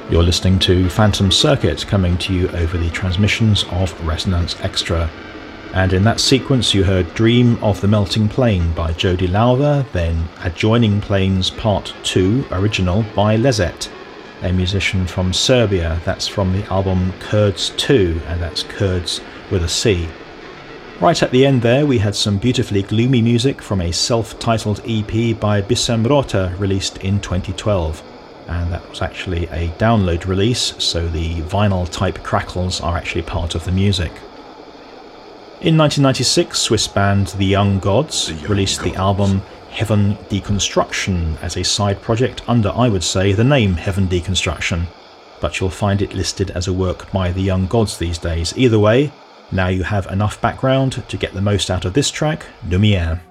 You're listening to Phantom Circuit, coming to you over the transmissions of Resonance Extra. And in that sequence you heard Dream of the Melting Plane by Jody Lauver, then Adjoining Planes Part 2 original by Lezet, a musician from Serbia. That's from the album Kurds 2, and that's Kurds with a C. Right at the end there we had some beautifully gloomy music from a self-titled EP by Bissam Rota, released in 2012. And that was actually a download release, so the vinyl type crackles are actually part of the music. In 1996, Swiss band The Young Gods released the album Heaven Deconstruction as a side project under, I would say, the name Heaven Deconstruction, but you'll find it listed as a work by The Young Gods these days. Either way, now you have enough background to get the most out of this track, Lumiere.